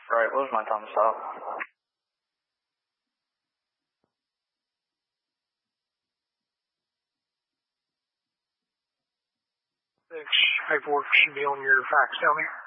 Right, what was my time to stop? 6, paperwork should be on your fax down there.